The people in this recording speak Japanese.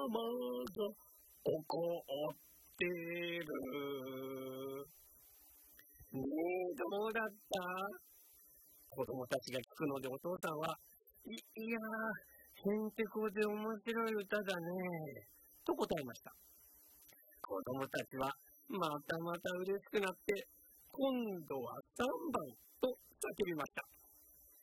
まだ怒ってる。ねえ、どうだった？子供たちが聞くのでお父さんは、いやー、へんてこで面白い歌だね、と答えました。子供たちはまたまた嬉しくなって、今度は3番と叫びました。